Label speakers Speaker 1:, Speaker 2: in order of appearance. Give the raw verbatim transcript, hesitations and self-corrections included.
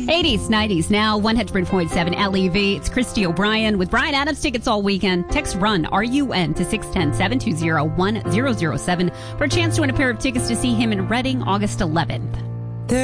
Speaker 1: eighties, nineties, now one hundred point seven L E V. It's Christy O'Brien with Brian Adams tickets all weekend. Text RUN, R U N, to six one zero, seven two zero, one zero zero seven for a chance to win a pair of tickets to see him in Reading August eleventh.